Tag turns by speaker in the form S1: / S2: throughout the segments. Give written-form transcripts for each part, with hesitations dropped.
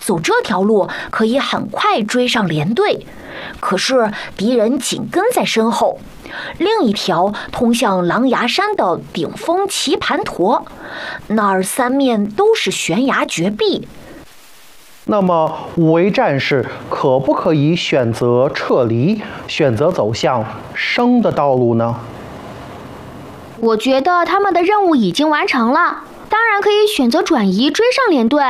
S1: 走这条路可以很快追上连队，可是敌人紧跟在身后。另一条通向狼牙山的顶峰棋盘陀，那儿三面都是悬崖绝壁。
S2: 那么五位战士可不可以选择撤离，选择走向生的道路呢？
S3: 我觉得他们的任务已经完成了，当然可以选择转移追上连队。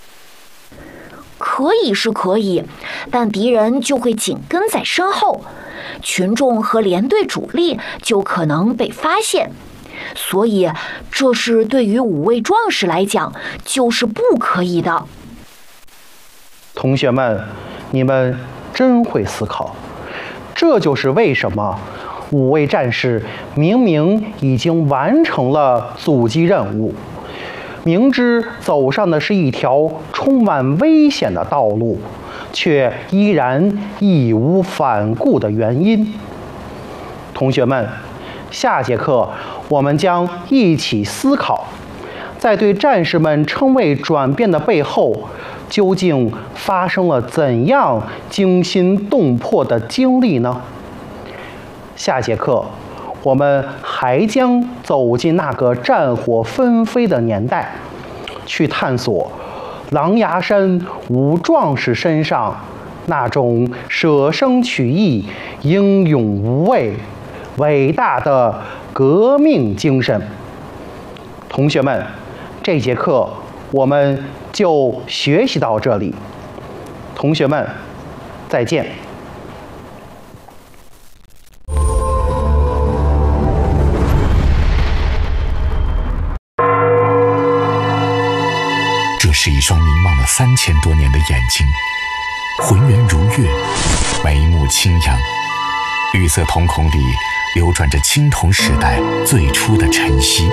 S1: 可以是可以，但敌人就会紧跟在身后，群众和连队主力就可能被发现，所以这是对于五位壮士来讲就是不可以的。
S2: 同学们，你们真会思考，这就是为什么五位战士明明已经完成了阻击任务，明知走上的是一条充满危险的道路，却依然义无反顾的原因。同学们，下节课我们将一起思考，在对战士们称谓转变的背后，究竟发生了怎样惊心动魄的经历呢？下节课我们还将走进那个战火纷飞的年代，去探索狼牙山五壮士身上那种舍生取义、英勇无畏、伟大的革命精神。同学们，这节课我们就学习到这里。同学们，再见。
S4: 这是一双凝望了3000多年的眼睛，浑圆如月，眉目清扬，绿色瞳孔里流转着青铜时代最初的晨曦。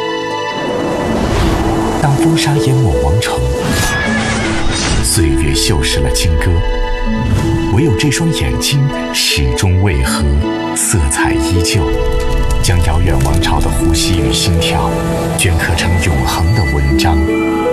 S4: 当风沙淹没王城，岁月锈蚀了金戈，唯有这双眼睛始终未合，色彩依旧，将遥远王朝的呼吸与心跳镌刻成永恒的文章。